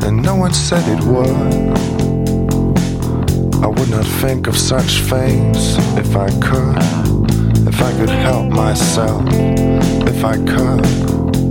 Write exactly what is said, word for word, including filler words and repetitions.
and no one said it would. I would not think of such things if I could, if I could help myself, if I could.